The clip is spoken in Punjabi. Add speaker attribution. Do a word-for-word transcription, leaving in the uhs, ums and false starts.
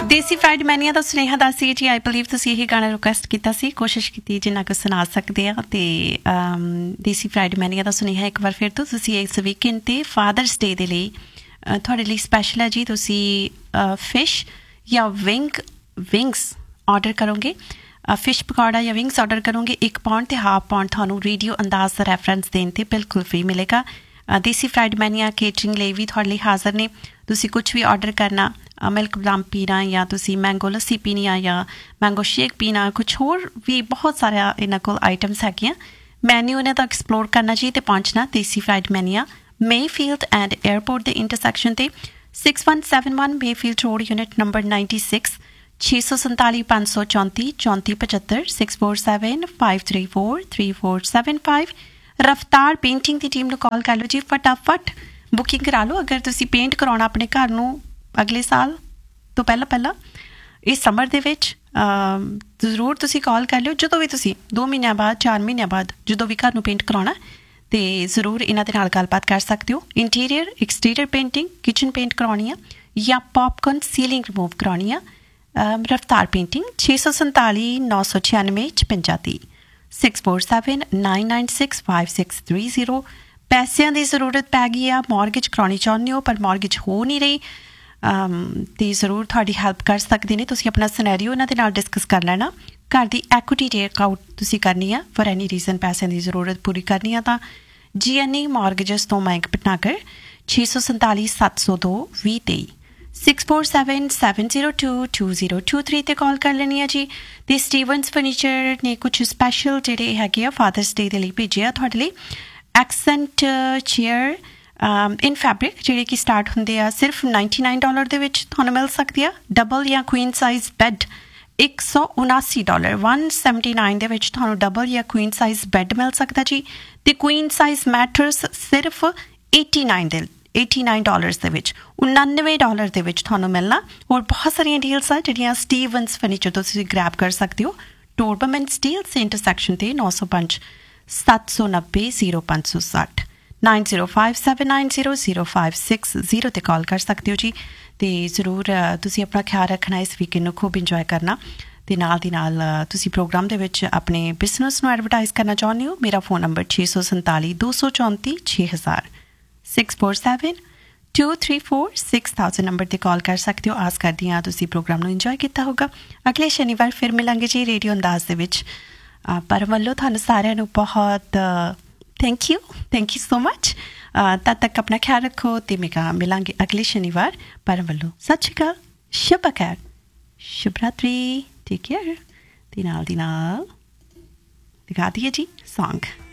Speaker 1: ਦੇਸੀ ਫਰਾਈਡ ਮੈਨੀਆ ਦਾ ਸੁਨੇਹਾ ਦੱਸ ਸੀ ਜੀ। ਆਈ ਬਲੀਵ ਤੁਸੀਂ ਇਹੀ ਗਾਣਾ ਰਿਕੁਐਸਟ ਕੀਤਾ ਸੀ, ਕੋਸ਼ਿਸ਼ ਕੀਤੀ ਜਿੰਨਾ ਕੁ ਸੁਣਾ ਸਕਦੇ ਆ। ਅਤੇ ਦੇਸੀ ਫਰਾਈਡ ਮੈਨੀਆ ਦਾ ਸੁਨੇਹਾ ਇੱਕ ਵਾਰ ਫਿਰ ਤੋਂ ਤੁਸੀਂ ਇਸ ਵੀਕਐਂਡ 'ਤੇ ਫਾਦਰਸ ਡੇ ਦੇ ਲਈ ਤੁਹਾਡੇ ਲਈ ਸਪੈਸ਼ਲ ਹੈ ਜੀ। ਤੁਸੀਂ ਫਿਸ਼ ਜਾਂ ਵਿੰਗ ਵਿੰਗਸ ਆਰਡਰ ਕਰੋਗੇ, ਫਿਸ਼ ਪਕੌੜਾ ਜਾਂ ਵਿੰਗਸ ਆਰਡਰ ਕਰੋਗੇ, ਇੱਕ ਪਾਉਂਡ ਅਤੇ ਹਾਫ ਪਾਉਂਡ ਤੁਹਾਨੂੰ ਰੇਡੀਓ ਅੰਦਾਜ਼ ਦਾ ਰੈਫਰੈਂਸ ਦੇਣ 'ਤੇ ਬਿਲਕੁਲ ਫ੍ਰੀ ਮਿਲੇਗਾ। ਦੇਸੀ ਫਰਾਈਡ ਮੈਨੀਆ ਕੇਟਰਿੰਗ ਲਈ ਵੀ ਤੁਹਾਡੇ ਲਈ ਹਾਜ਼ਰ ਨੇ। ਤੁਸੀਂ ਕੁਛ ਵੀ ਆਰਡਰ ਕਰਨਾ, ਮਿਲਕ ਬਦਾਮ ਪੀਣਾ ਜਾਂ ਤੁਸੀਂ ਮੈਂਗੋ ਲੱਸੀ ਪੀਣੀ ਆ ਜਾਂ ਮੈਂਗੋ ਸ਼ੇਕ ਪੀਣਾ, ਕੁਛ ਹੋਰ ਵੀ ਬਹੁਤ ਸਾਰਾ ਇਹਨਾਂ ਕੋਲ ਆਈਟਮਸ ਹੈਗੀਆਂ। ਮੈਨਿਊ ਇਹਨਾਂ ਦਾ ਐਕਸਪਲੋਰ ਕਰਨਾ ਜੀ ਅਤੇ ਪਹੁੰਚਣਾ ਦੇਸੀ ਫਰਾਈਡ ਮੈਨੀਆ ਮੇਫੀਲਡ ਐਂਡ ਏਅਰਪੋਰਟ ਦੇ ਇੰਟਰਸੈਕਸ਼ਨ 'ਤੇ six one seven one Mayfield road unit number ninety six ਛੇ ਸੌ ਸੰਤਾਲੀ ਪੰਜ ਸੌ ਚੌਂਤੀ ਚੌਂਤੀ ਪਝੱਤਰ six four seven five three four three four seven five. ਰਫਤਾਰ ਪੇਂਟਿੰਗ ਦੀ ਟੀਮ ਨੂੰ ਕਾਲ ਕਰ ਲਓ ਜੀ, ਫਟਾਫਟ ਬੁਕਿੰਗ ਕਰਾ ਲਓ। ਅਗਰ ਤੁਸੀਂ ਪੇਂਟ ਕਰਾਉਣਾ ਆਪਣੇ ਘਰ ਨੂੰ ਅਗਲੇ ਸਾਲ ਤੋਂ ਪਹਿਲਾਂ ਪਹਿਲਾਂ ਇਸ ਸਮਰ ਦੇ ਵਿੱਚ, ਜ਼ਰੂਰ ਤੁਸੀਂ ਕਾਲ ਕਰ ਲਿਓ। ਜਦੋਂ ਵੀ ਤੁਸੀਂ ਦੋ ਮਹੀਨਿਆਂ ਬਾਅਦ, ਚਾਰ ਮਹੀਨਿਆਂ ਬਾਅਦ ਜਦੋਂ ਵੀ ਘਰ ਨੂੰ ਪੇਂਟ ਕਰਾਉਣਾ ਅਤੇ ਜ਼ਰੂਰ ਇਹਨਾਂ ਦੇ ਨਾਲ ਗੱਲਬਾਤ ਕਰ ਸਕਦੇ ਹੋ। Interior exterior painting, kitchen paint ਕਰਾਉਣੀ ਆ ਜਾਂ ਪੌਪਕੌਰਨ ਸੀਲਿੰਗ ਰਿਮੂਵ ਕਰਾਉਣੀ ਆ, ਰਫਤਾਰ ਪੇਂਟਿੰਗ ਛੇ ਸੌ ਸੰਤਾਲੀ ਨੌ ਸੌ ਛਿਆਨਵੇਂ ਛਪੰਜਾ ਤੀਹ six four seven nine nine six five six three zero. ਪੈਸਿਆਂ ਦੀ ਜ਼ਰੂਰਤ ਪੈ ਗਈ ਆ, ਮੌਰਗੇਜ ਕਰਾਉਣੀ ਚਾਹੁੰਦੇ ਹੋ ਪਰ ਮੌਰਗੇਜ ਹੋ ਨਹੀਂ ਰਹੀ, ਅਤੇ ਜ਼ਰੂਰ ਤੁਹਾਡੀ ਹੈਲਪ ਕਰ ਸਕਦੇ ਨੇ। ਤੁਸੀਂ ਆਪਣਾ ਸਿਨੈਰੀਓ ਇਹਨਾਂ ਦੇ ਨਾਲ ਡਿਸਕਸ ਕਰ ਲੈਣਾ। ਘਰ ਦੀ ਐਕੁਇਟੀ ਟੇਕ ਆਊਟ ਤੁਸੀਂ ਕਰਨੀ ਆ, ਫॉर ਐਨੀ ਰੀਜ਼ਨ ਪੈਸਿਆਂ ਦੀ ਜ਼ਰੂਰਤ ਪੂਰੀ ਕਰਨੀ ਆ ਤਾਂ ਜੀ ਐਨ ਈ ਮੌਰਗੇਜਸ ਤੋਂ ਮਯੰਕ ਭਟਨਾਗਰ ਛੇ ਸੌ ਸੰਤਾਲੀ ਸੱਤ ਸੌ ਦੋ ਵੀਹ ਤੇਈ six four seven seven zero two two zero two three 'ਤੇ ਕਾਲ ਕਰ ਲੈਣੀ ਆ ਜੀ। ਅਤੇ ਸਟੀਵਨਸ ਫਰਨੀਚਰ ਨੇ ਕੁਛ ਸਪੈਸ਼ਲ ਜਿਹੜੇ ਹੈਗੇ ਆ ਫਾਦਰਸ ਡੇ ਦੇ ਲਈ ਭੇਜੇ ਆ ਤੁਹਾਡੇ ਲਈ। ਐਕਸੈਂਟ ਚੇਅਰ ਇਨ ਫੈਬਰਿਕ ਜਿਹੜੇ ਕਿ ਸਟਾਰਟ ਹੁੰਦੇ ਆ ਸਿਰਫ ਨਾਈਨਟੀ ਨਾਈਨ ਡਾਲਰ ਦੇ ਵਿੱਚ ਤੁਹਾਨੂੰ ਮਿਲ ਸਕਦੀ ਆ। ਡਬਲ ਜਾਂ ਕੁਈਨ ਸਾਈਜ਼ ਬੈੱਡ ਇੱਕ ਸੌ ਉਨਾਸੀ ਡਾਲਰ ਵਨ ਸੈਵਨਟੀ ਨਾਈਨ ਦੇ ਵਿੱਚ ਤੁਹਾਨੂੰ ਡਬਲ ਜਾਂ ਕੁਈਨ ਸਾਈਜ਼ ਬੈੱਡ ਮਿਲ ਸਕਦਾ ਜੀ। ਅਤੇ ਕੁਈਨ ਸਾਈਜ਼ ਮੈਟਰਸ ਸਿਰਫ ਏਟੀ ਨਾਈਨ ਦੇ ਏਟੀ ਨਾਈਨ ਡਾਲਰਸ ਦੇ ਵਿੱਚ, ਉਣਾਨਵੇਂ ਡਾਲਰ ਦੇ ਵਿੱਚ ਤੁਹਾਨੂੰ ਮਿਲਣਾ। ਹੋਰ ਬਹੁਤ ਸਾਰੀਆਂ ਡੀਲਸ ਆ ਜਿਹੜੀਆਂ ਸਟੀਵਨਸ ਫਰਨੀਚਰ ਤੋਂ ਤੁਸੀਂ ਗ੍ਰੈਬ ਕਰ ਸਕਦੇ ਹੋ। ਟੋਰਬਮਨ ਸਟੀਲਸ ਇੰਟਰਸੈਕਸ਼ਨ 'ਤੇ ਨੌ ਸੌ ਪੰਜ ਸੱਤ ਸੌ ਨੱਬੇ ਜ਼ੀਰੋ ਪੰਜ ਸੌ ਸੱਠ nine zero five seven nine zero zero five six zero 'ਤੇ ਕਾਲ ਕਰ ਸਕਦੇ ਹੋ ਜੀ। ਅਤੇ ਜ਼ਰੂਰ ਤੁਸੀਂ ਆਪਣਾ ਖਿਆਲ ਰੱਖਣਾ, ਇਸ ਵੀਕਐਂਡ ਨੂੰ ਖੂਬ ਇੰਜੋਏ ਕਰਨਾ। ਅਤੇ ਨਾਲ ਦੀ ਨਾਲ ਤੁਸੀਂ ਪ੍ਰੋਗਰਾਮ ਦੇ ਵਿੱਚ ਆਪਣੇ ਬਿਜ਼ਨਸ ਨੂੰ ਐਡਵਰਟਾਈਜ਼ ਕਰਨਾ ਚਾਹੁੰਦੇ ਹੋ, ਮੇਰਾ ਫੋਨ ਨੰਬਰ ਛੇ ਸੌ ਸੰਤਾਲੀ ਦੋ ਸੌ ਚੌਂਤੀ ਛੇ ਹਜ਼ਾਰ six four seven two three four six thousand number 'ਤੇ ਕਾਲ ਕਰ ਸਕਦੇ ਹੋ। ਆਸ ਕਰਦੀ ਹਾਂ ਤੁਸੀਂ ਪ੍ਰੋਗਰਾਮ ਨੂੰ ਇੰਜੋਏ ਕੀਤਾ ਹੋਊਗਾ। ਅਗਲੇ ਸ਼ਨੀਵਾਰ ਫਿਰ ਮਿਲਾਂਗੇ ਜੀ ਰੇਡੀਓ ਅੰਦਾਜ਼ ਦੇ ਵਿੱਚ। ਪਰ ਵੱਲੋਂ ਤੁਹਾਨੂੰ ਸਾਰਿਆਂ ਨੂੰ ਬਹੁਤ thank you thank you so much. ਤਦ ਤੱਕ ਆਪਣਾ ਖਿਆਲ ਰੱਖੋ ਅਤੇ ਮੈਂ ਮਿਲਾਂਗੇ ਅਗਲੇ ਸ਼ਨੀਵਾਰ। ਪਰ ਵੱਲੋਂ ਸਤਿ ਸ਼੍ਰੀ ਅਕਾਲ, ਸ਼ੁਭ ਖੈਰ, ਸ਼ੁਭ ਰਾਤਰੀ, ਟੇਕ ਕੇਅਰ। ਅਤੇ ਨਾਲ ਦੀ ਨਾਲ ਦਿਖਾ ਦਈਏ ਜੀ ਸੌਂਗ।